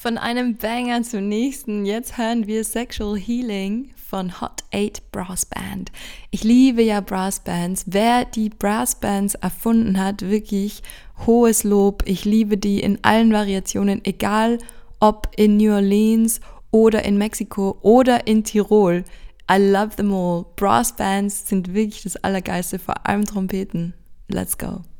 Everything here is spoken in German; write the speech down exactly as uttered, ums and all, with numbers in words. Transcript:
Von einem Banger zum nächsten. Jetzt hören wir Sexual Healing von Hot eight Brass Band. Ich liebe ja Brassbands. Wer die Brassbands erfunden hat, wirklich hohes Lob. Ich liebe die in allen Variationen, egal ob in New Orleans oder in Mexiko oder in Tirol. I love them all. Brassbands sind wirklich das Allergeilste, vor allem Trompeten. Let's go.